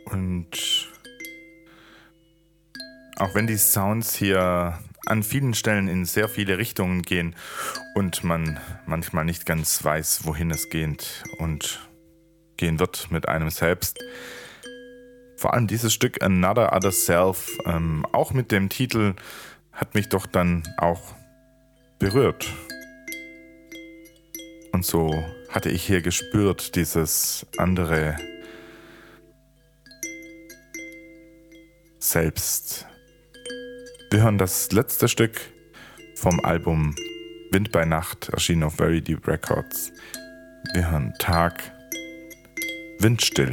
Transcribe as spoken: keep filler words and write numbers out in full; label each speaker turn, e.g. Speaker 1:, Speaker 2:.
Speaker 1: Und auch wenn die Sounds hier an vielen Stellen in sehr viele Richtungen gehen und man manchmal nicht ganz weiß, wohin es geht und gehen wird mit einem selbst. Vor allem dieses Stück Another Other Self, ähm, auch mit dem Titel, hat mich doch dann auch berührt. Und so hatte ich hier gespürt, dieses andere Selbst. Wir hören das letzte Stück vom Album Wind bei Nacht, erschienen auf Very Deep Records. Wir hören Tag, Windstill.